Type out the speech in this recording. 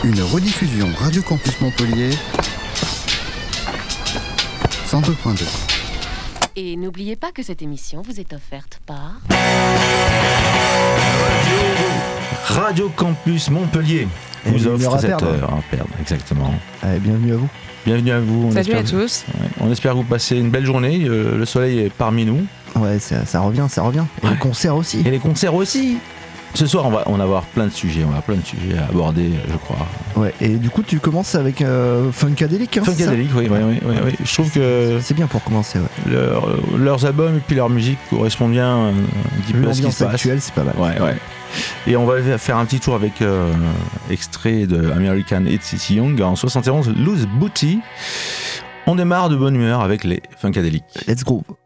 Une rediffusion Radio Campus Montpellier 102.2. Et n'oubliez pas que cette émission vous est offerte par Radio Campus Montpellier vous offre cette heure à perdre, exactement. Allez, bienvenue à vous. Bienvenue à vous. Salut à tous. On espère que vous passez une belle journée. Le soleil est parmi nous. Ouais, ça revient. Et les concerts aussi. Et les concerts aussi. Ce soir, on va avoir plein de sujets. On va avoir plein de sujets à aborder, je crois. Ouais, et du coup, tu commences avec Funkadelic, hein, Funkadelic, oui. Je trouve que c'est bien pour commencer, ouais. Leurs albums et puis leur musique correspondent bien un petit peu à ce qui se passe. Actuelle, c'est pas mal. Ouais. Et on va faire un petit tour avec extrait de American It's Young en 71, Loose Booty. On démarre de bonne humeur avec les Funkadelic. Let's groove.